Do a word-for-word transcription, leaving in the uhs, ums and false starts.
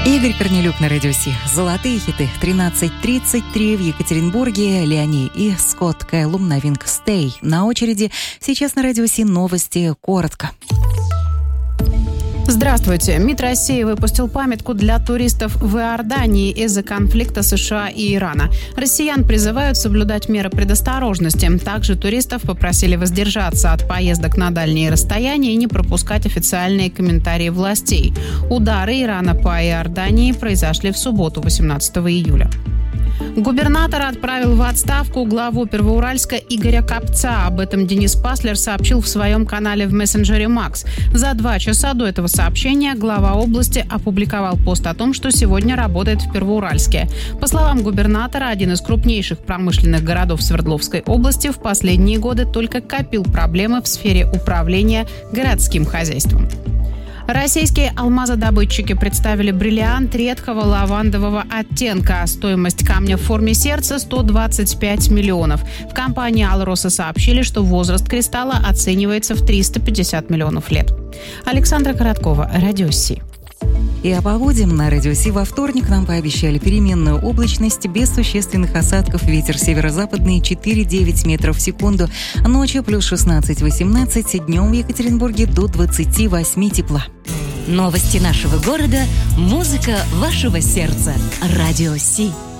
Игорь Корнелюк на Радио Си. Золотые хиты. тринадцать тридцать три в Екатеринбурге. Леони и Скотт Кэллум. Новинка «Stay». На очереди сейчас на Радио Си новости коротко. Здравствуйте. МИД России выпустил памятку для туристов в Иордании из-за конфликта США и Ирана. Россиян призывают соблюдать меры предосторожности. Также туристов попросили воздержаться от поездок на дальние расстояния и не пропускать официальные комментарии властей. Удары Ирана по Иордании произошли в субботу, восемнадцатого июля. Губернатор отправил в отставку главу Первоуральска Игоря Копца. Об этом Денис Паслер сообщил в своем канале в мессенджере Макс. За два часа до этого сообщения глава области опубликовал пост о том, что сегодня работает в Первоуральске. По словам губернатора, один из крупнейших промышленных городов Свердловской области в последние годы только копил проблемы в сфере управления городским хозяйством. Российские алмазодобытчики представили бриллиант редкого лавандового оттенка. Стоимость камня в форме сердца – сто двадцать пять миллионов. В компании «Алроса» сообщили, что возраст кристалла оценивается в триста пятьдесят миллионов лет. Александра Короткова, Радио Си. И о погоде на Радио Си во вторник нам пообещали переменную облачность без существенных осадков. Ветер северо-западный четыре-девять метров в секунду. Ночью плюс шестнадцать-восемнадцать. Днем в Екатеринбурге до двадцати восьми тепла. Новости нашего города. Музыка вашего сердца. Радио Си.